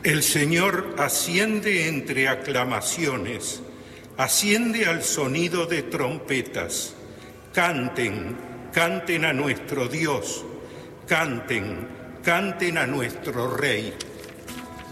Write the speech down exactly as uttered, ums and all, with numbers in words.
El Señor asciende entre aclamaciones, asciende al sonido de trompetas. Canten, canten a nuestro Dios, canten, canten a nuestro Rey.